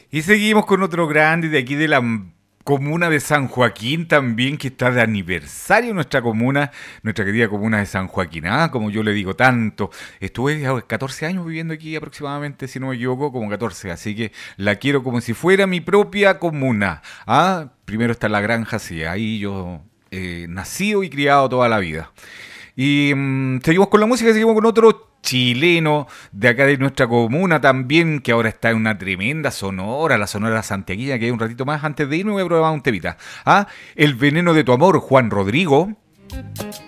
Y seguimos con otro grande de aquí de la comuna de San Joaquín también, que está de aniversario nuestra comuna, nuestra querida comuna de San Joaquín. Ah, como yo le digo tanto. Estuve 14 años viviendo aquí aproximadamente, si no me equivoco, como 14. Así que la quiero como si fuera mi propia comuna. Ah, primero está la granja, sí, ahí yo nacido y criado toda la vida. Y seguimos con la música, seguimos con otro chileno de acá de nuestra comuna también, que ahora está en una tremenda sonora, la Sonora Santiaguilla, que hay un ratito más antes de irme voy a probar un temita. Ah, El veneno de tu amor, Juan Rodrigo.